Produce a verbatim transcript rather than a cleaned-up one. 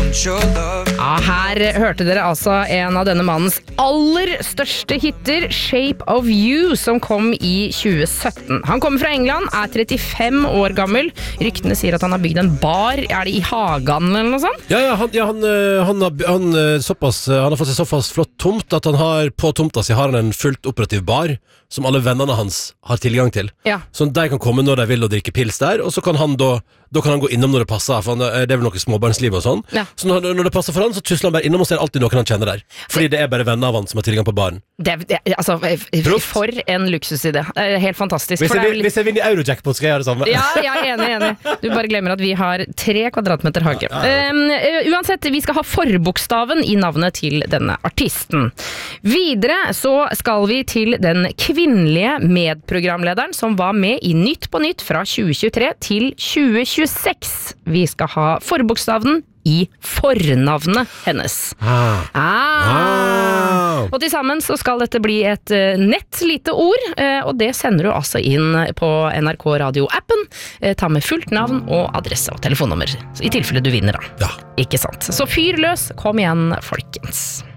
Ja, her hørte dere altså en av denne mannens aller største hitter, Shape of You, som kom i tjue sytten. Han kommer fra England, er trettifem år gammel. Ryktene sier at han har bygd en bar. Er det i Hagan eller noe sånt? Ja, ja, han, ja han, han, har, han, såpass, han har fått seg såpass flott tomt at han har, på tomta si har han en fullt operativ bar som alle vennene hans har tilgang til. Ja. Så de kan komme når de vil og drikke pils der, og så kan han da, da kan han gå innom når det passer, for han, det er vel noe småbarnsliv og sånn. Ja. Så når, når det passer for han, så tusler han bare innom, og så er det alltid noen han kjenner der. Fordi det er bare venner av han som har tilgang på baren. Det, det, altså, for en luksusidé. Helt fantastisk. Hvis jeg, litt... hvis jeg vinner i Eurojackpot, skal jeg gjøre det samme. Ja, jeg er enig, enig. Du bare glemmer at vi har tre kvadratmeter hage. Ja, ja, ja. Um, uansett, vi skal ha forbokstaven i navnet til denne artisten. Videre så skal vi til den kvinnelige medprogramlederen som var med i Nytt på Nytt fra tjue tjuetre til tjue tjueseks. Vi skal ha forbokstaven i fornavnet hennes. Ah. Ah. Ah. Og til sammen så skal dette bli et uh, nett lite ord, uh, og det sender du altså inn på N R K Radio-appen. Uh, ta med fullt navn og adresse og telefonnummer, i tilfelle du vinner da. Ja. Ikke sant? Så fyr løs, kom igjen folkens.